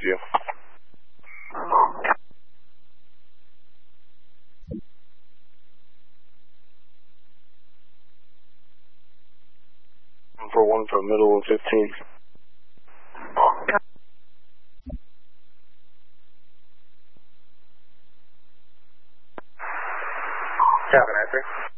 you. For 1 for middle of 15. Cabin answer.